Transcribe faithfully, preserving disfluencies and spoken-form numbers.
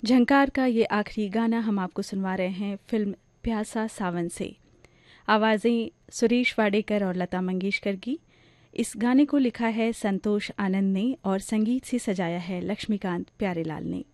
झंकार का ये आखिरी गाना हम आपको सुनवा रहे हैं फिल्म प्यासा सावन से। आवाज़ें सुरेश वाडेकर और लता मंगेशकर की। इस गाने को लिखा है संतोष आनंद ने और संगीत से सजाया है लक्ष्मीकांत प्यारेलाल ने।